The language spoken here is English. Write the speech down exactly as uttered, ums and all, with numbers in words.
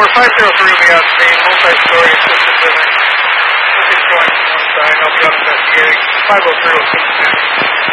four, five zero three will be on scene, multi-story assisted living. Looking going to one side, I'll be out investigating. five oh three will keep